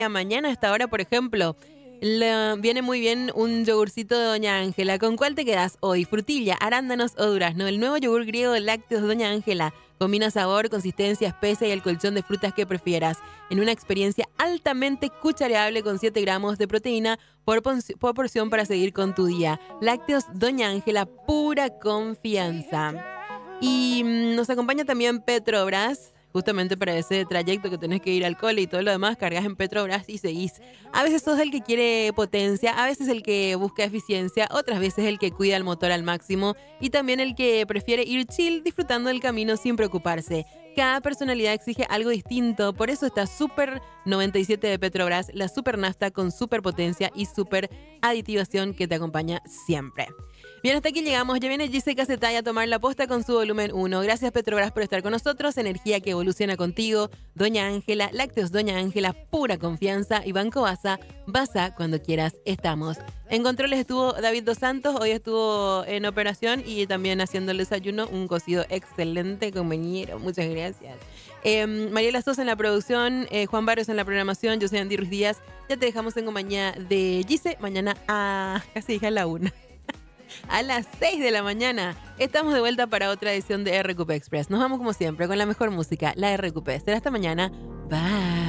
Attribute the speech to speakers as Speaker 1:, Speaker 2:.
Speaker 1: Mañana a esta hora, por ejemplo, viene muy bien un yogurcito de Doña Ángela. ¿Con cuál te quedas hoy? ¿Frutilla, arándanos o durazno? El nuevo yogur griego de lácteos de Doña Ángela combina sabor, consistencia, especia y el colchón de frutas que prefieras en una experiencia altamente cuchareable con 7 gramos de proteína por porción para seguir con tu día. Lácteos Doña Ángela, pura confianza. Y nos acompaña también Petrobras, justamente para ese trayecto que tenés que ir al cole y todo lo demás, cargas en Petrobras y seguís. A veces sos el que quiere potencia, a veces el que busca eficiencia, otras veces el que cuida el motor al máximo y también el que prefiere ir chill disfrutando del camino sin preocuparse. Cada personalidad exige algo distinto, por eso está Super 97 de Petrobras, la super nafta con super potencia y super aditivación que te acompaña siempre. Bien, hasta aquí llegamos. Ya viene Gise Casetay a tomar la posta con su volumen 1. Gracias, Petrobras, por estar con nosotros. Energía que evoluciona contigo. Doña Ángela, Lácteos Doña Ángela, pura confianza. Y Banco Baza, Baza cuando quieras, estamos. En controles estuvo David Dos Santos. Hoy estuvo en operación y también haciendo el desayuno. Un cocido excelente, compañero. Muchas gracias. Mariela Sosa en la producción. Juan Barrios en la programación. Yo soy Andy Ruiz Díaz. Ya te dejamos en compañía de Gise. Mañana a... casi dije a la 1. A las 6 de la mañana estamos de vuelta para otra edición de RQP Express. Nos vamos como siempre con la mejor música, la RQP. Será hasta mañana. Bye.